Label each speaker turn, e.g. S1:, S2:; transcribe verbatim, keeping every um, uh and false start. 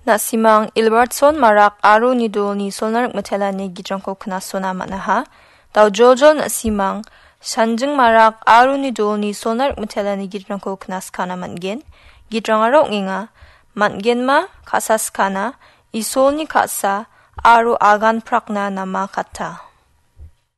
S1: Nasimang Ilbertson marak aru nidul ni solnarik metelani gidrangko knasona manaha. Dau joljol nasimang Shanjing marak aru nidul ni solnarik metelani gidrangko knaskana manggen. Gidrang arok nginga manggen ma kasaskana isol ni kasa aru agan prakna nama kata.